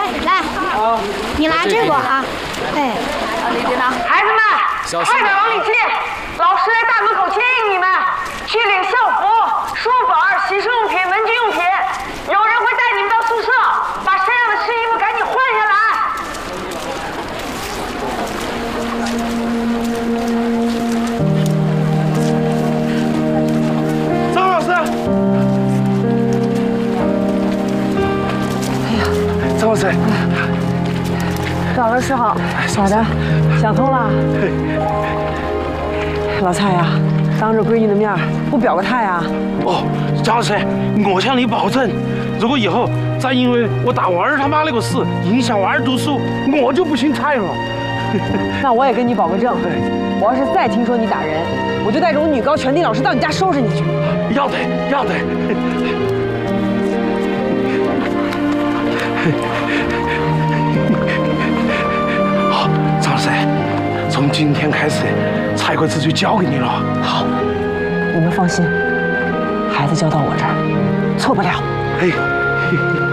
来，你拿这个啊。哎， 李队长， 孩子们，快点往里进！老师在大门口接应你们，去领校服、书本、洗漱用品、文具用品。有人会带你们到宿舍，把身上的湿衣服赶紧换下来。 张老师， 哎呀， 张老师， 张老师好，咋的？想通了？老蔡呀，当着闺女的面不表个态啊？ 哦，张老师，我向你保证，如果以后再因为我打我儿他妈那个事影响我儿读书，我就不姓蔡了。 那我也跟你保个证，我要是再听说你打人，我就带着我女高全体老师到你家收拾你去。 要得，要得。好，张老师，从今天开始，蔡国志就交给你了。 好，你们放心，孩子交到我这儿，错不了。 嘿。